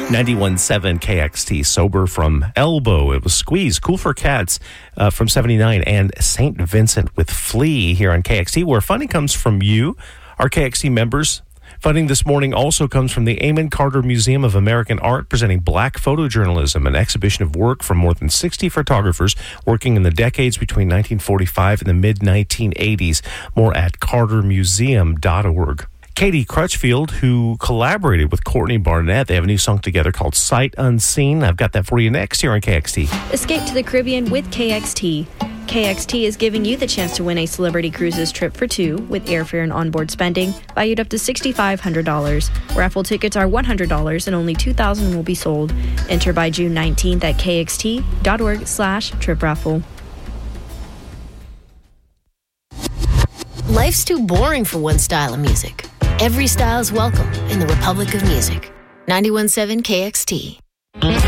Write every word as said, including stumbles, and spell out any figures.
ninety-one point seven K X T, Sober from Elbow. It was Squeeze, Cool for Cats uh, from seventy-nine, and Saint Vincent with Flea here on K X T, where funding comes from you, our K X T members. Funding this morning also comes from the Amon Carter Museum of American Art, presenting Black Photojournalism, an exhibition of work from more than sixty photographers working in the decades between nineteen forty-five and the mid nineteen eighties. More at carter museum dot org. Katie Crutchfield, who collaborated with Courtney Barnett. They have a new song together called Sight Unseen. I've got that for you next here on K X T. Escape to the Caribbean with K X T. K X T is giving you the chance to win a Celebrity Cruises trip for two with airfare and onboard spending, valued up to six thousand five hundred dollars. Raffle tickets are one hundred dollars and only two thousand will be sold. Enter by June nineteenth at kxt.org slash trip raffle. Life's too boring for one style of music. Every style is welcome in the Republic of Music. ninety-one point seven K X T.